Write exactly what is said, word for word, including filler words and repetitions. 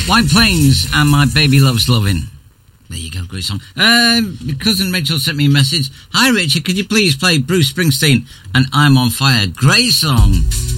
White Plains and My Baby Loves Loving. There you go, great song. Uh, cousin Rachel sent me a message. Hi Richard, could you please play Bruce Springsteen and I'm on Fire? Great song.